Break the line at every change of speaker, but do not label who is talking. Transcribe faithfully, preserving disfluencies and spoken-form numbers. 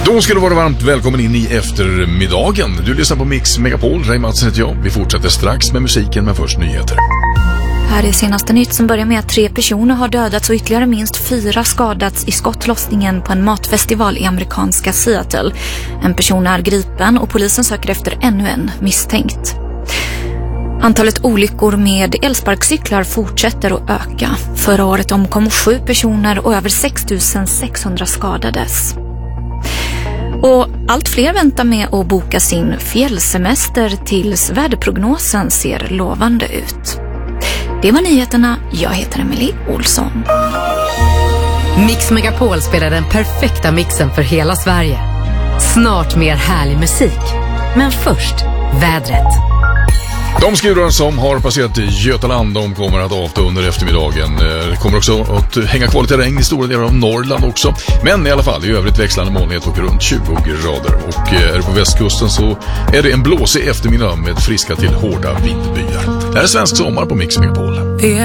Då ska du vara varmt välkommen in i eftermiddagen. Du lyssnar på Mix Megapol. Ray Mattsson heter jag. Vi fortsätter strax med musiken, men först nyheter.
Här är senaste nytt som börjar med att tre personer har dödats och ytterligare minst fyra skadats i skottlossningen på en matfestival i amerikanska Seattle. En person är gripen och polisen söker efter ännu en misstänkt. Antalet olyckor med elsparkcyklar fortsätter att öka. Förra året omkom sju personer och över sex tusen sexhundra skadades. Och allt fler väntar med att boka sin fjällsemester tills väderprognosen ser lovande ut. Det var nyheterna. Jag heter Emily Olsson.
Mix Megapol spelar den perfekta mixen för hela Sverige. Snart mer härlig musik. Men först, vädret.
De skurar som har passerat Götaland, de kommer att avta under eftermiddagen. Det kommer också att hänga kvar lite regn i stora delar av Norrland också. Men i alla fall, i övrigt växlande molnighet och runt tjugo grader. Och är det på västkusten så är det en blåsig eftermiddag med friska till hårda vindbyar. Det här är svensk sommar på Mix Megapol.